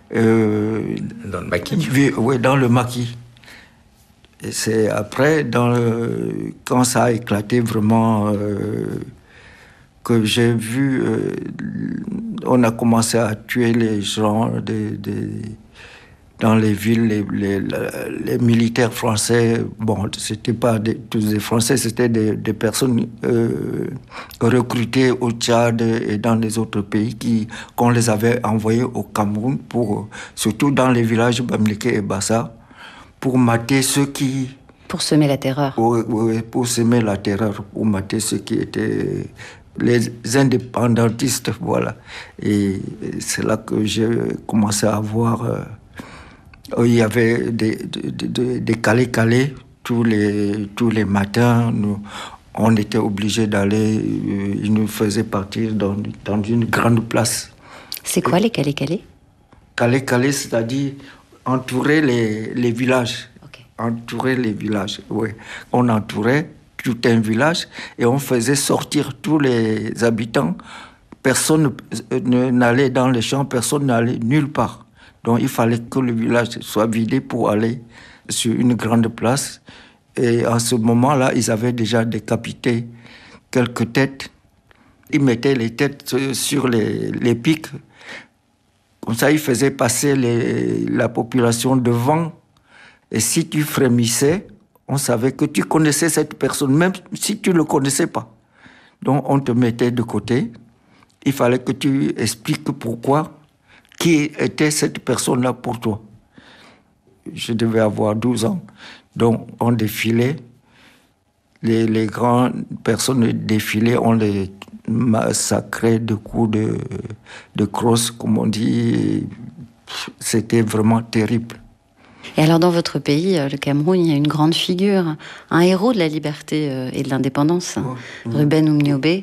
Dans le maquis. Oui, dans le maquis. Et c'est après, quand ça a éclaté vraiment, que j'ai vu, on a commencé à tuer les gens dans les villes, les militaires français. Bon, c'était pas tous des Français, c'était des personnes recrutées au Tchad et dans les autres pays qu'on les avait envoyés au Cameroun, surtout dans les villages Bamileke et Bassa, pour mater ceux qui... Pour semer la terreur. Oui, pour semer la terreur, pour mater ceux qui étaient les indépendantistes, voilà. Et c'est là que j'ai commencé à voir... il y avait des calés tous les matins. On était obligés d'aller... ils nous faisaient partir dans une grande place. C'est quoi les calés? Calais, c'est-à-dire entourer les villages. Entourer les villages, oui. On entourait tout un village et on faisait sortir tous les habitants. Personne n'allait dans les champs, personne n'allait nulle part. Donc il fallait que le village soit vidé pour aller sur une grande place. Et en ce moment-là, ils avaient déjà décapité quelques têtes. Ils mettaient les têtes sur les pics. Comme ça, ils faisaient passer la population devant. Et si tu frémissais, on savait que tu connaissais cette personne, même si tu ne le connaissais pas. Donc, on te mettait de côté. Il fallait que tu expliques pourquoi, qui était cette personne-là pour toi. Je devais avoir 12 ans. Donc, on défilait. Les grandes personnes défilaient, on les massacrait de coups de crosse, comme on dit. C'était vraiment terrible. Et alors dans votre pays, le Cameroun, il y a une grande figure, un héros de la liberté et de l'indépendance, Ruben Umniobé,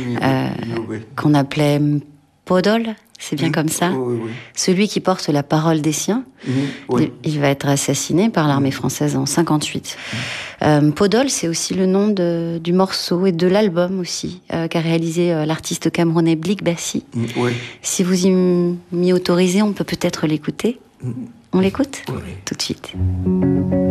qu'on appelait Podol, c'est bien comme ça, celui qui porte la parole des siens. Il va être assassiné par l'armée française en 1958. Podol, c'est aussi le nom du morceau et de l'album aussi, qu'a réalisé l'artiste camerounais Blik Bassi. Si vous m'y autorisez, on peut peut-être l'écouter. On l'écoute ? Oui. Tout de suite.